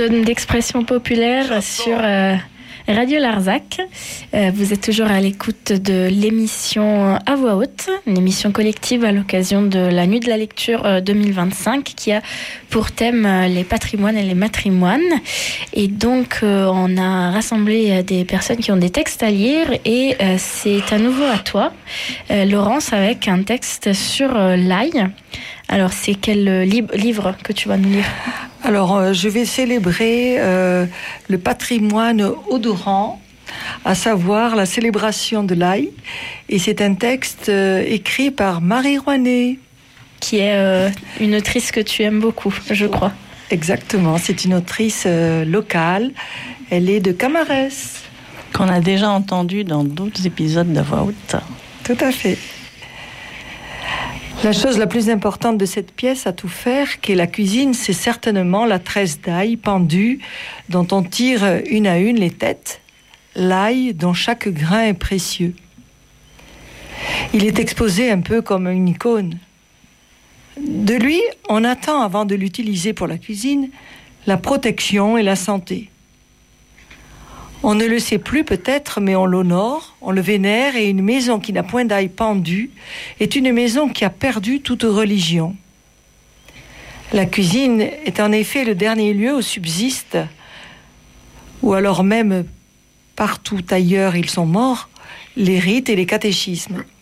zone d'expression populaire sur Radio Larzac. Vous êtes toujours à l'écoute de l'émission À Voix Haute, une émission collective à l'occasion de la Nuit de la Lecture 2025 qui a pour thème les patrimoines et les matrimoines. Et donc, on a rassemblé des personnes qui ont des textes à lire et c'est à nouveau à toi, Laurence, avec un texte sur l'ail. Alors, c'est quel livre que tu vas nous lire ? Alors, je vais célébrer le patrimoine odorant, à savoir la célébration de l'ail. Et c'est un texte écrit par Marie Rouanet. Qui est une autrice que tu aimes beaucoup, je crois. Exactement, c'est une autrice locale. Elle est de Camarès. Qu'on a déjà entendu dans d'autres épisodes de Voix Haute. Tout à fait. La chose la plus importante de cette pièce à tout faire, qu'est la cuisine, c'est certainement la tresse d'ail pendue dont on tire une à une les têtes, l'ail dont chaque grain est précieux. Il est exposé un peu comme une icône. De lui, on attend, avant de l'utiliser pour la cuisine, la protection et la santé. On ne le sait plus peut-être, mais on l'honore, on le vénère, et une maison qui n'a point d'ail pendu est une maison qui a perdu toute religion. La cuisine est en effet le dernier lieu où subsistent, ou alors même partout ailleurs ils sont morts, les rites et les catéchismes.